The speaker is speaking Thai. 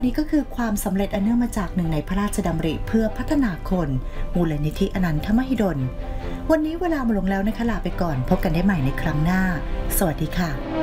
นี่ก็คือความสำเร็จอันเนื่องมาจากหนึ่งในพระราชดำริเพื่อพัฒนาคนมูลนิธิอนันทมหิดลวันนี้เวลาหมดลงแล้วนะคะลาไปก่อนพบกันได้ใหม่ในครั้งหน้าสวัสดีค่ะ